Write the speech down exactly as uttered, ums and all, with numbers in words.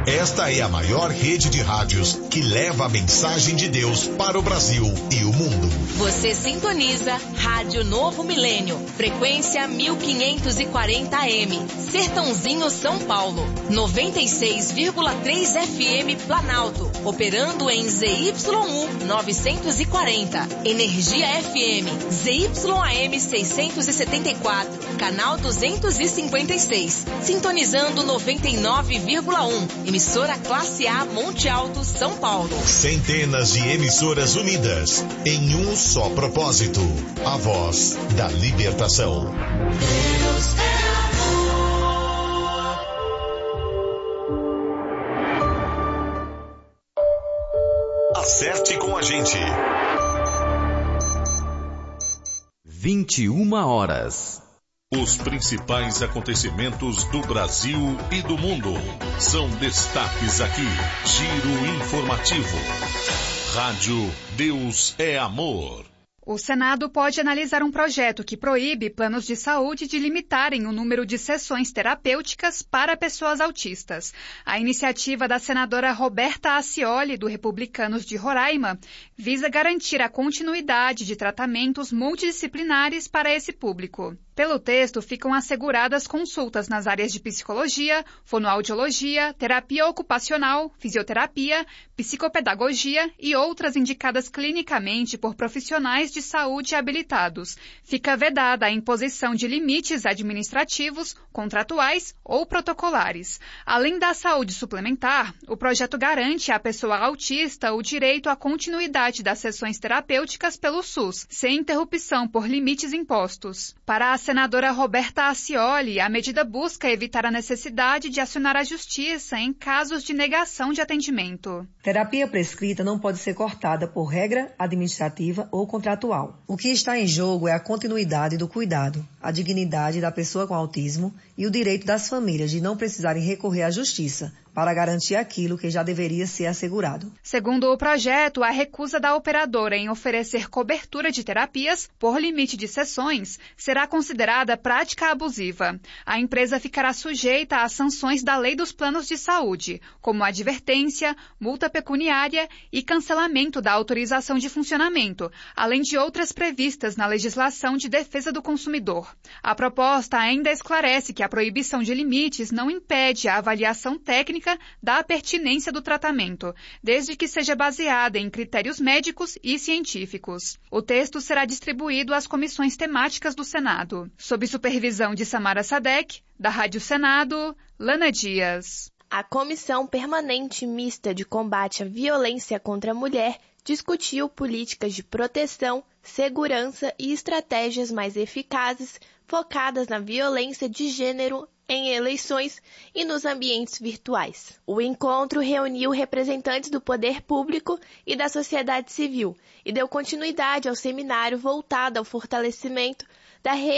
Esta é a maior rede de rádios que leva a mensagem de Deus para o Brasil e o mundo. Você sintoniza Rádio Novo Milênio, frequência mil quinhentos e quarenta A M, Sertãozinho, São Paulo, noventa e seis vírgula três F M Planalto, operando em Z Y U novecentos e quarenta, Energia F M, Z Y A M seiscentos e setenta e quatro, canal duzentos e cinquenta e seis, sintonizando noventa e nove vírgula um, emissora classe A Monte Alto, São Paulo. Centenas de emissoras unidas em um só propósito, a voz da libertação. Deus é amor. Acerte com a gente. vinte e uma horas. Os principais acontecimentos do Brasil e do mundo são destaques aqui. Giro informativo. Rádio Deus é Amor. O Senado pode analisar um projeto que proíbe planos de saúde de limitarem o número de sessões terapêuticas para pessoas autistas. A iniciativa da senadora Roberta Acioli, do Republicanos de Roraima, visa garantir a continuidade de tratamentos multidisciplinares para esse público. Pelo texto, ficam asseguradas consultas nas áreas de psicologia, fonoaudiologia, terapia ocupacional, fisioterapia, psicopedagogia e outras indicadas clinicamente por profissionais de saúde habilitados. Fica vedada a imposição de limites administrativos, contratuais ou protocolares. Além da saúde suplementar, o projeto garante à pessoa autista o direito à continuidade das sessões terapêuticas pelo SUS, sem interrupção por limites impostos. Para a senadora Roberta Acioli, a medida busca evitar a necessidade de acionar a justiça em casos de negação de atendimento. Terapia prescrita não pode ser cortada por regra administrativa ou contratual. O que está em jogo é a continuidade do cuidado, a dignidade da pessoa com autismo e o direito das famílias de não precisarem recorrer à justiça para garantir aquilo que já deveria ser assegurado. Segundo o projeto, a recusa da operadora em oferecer cobertura de terapias por limite de sessões será considerada prática abusiva. A empresa ficará sujeita às sanções da Lei dos Planos de Saúde, como advertência, multa pecuniária e cancelamento da autorização de funcionamento, além de outras previstas na legislação de defesa do consumidor. A proposta ainda esclarece que a proibição de limites não impede a avaliação técnica da pertinência do tratamento, desde que seja baseada em critérios médicos e científicos. O texto será distribuído às comissões temáticas do Senado. Sob supervisão de Samara Sadek, da Rádio Senado, Lana Dias. A Comissão Permanente Mista de Combate à Violência contra a Mulher discutiu políticas de proteção, segurança e estratégias mais eficazes focadas na violência de gênero em eleições e nos ambientes virtuais. O encontro reuniu representantes do poder público e da sociedade civil e deu continuidade ao seminário voltado ao fortalecimento da rede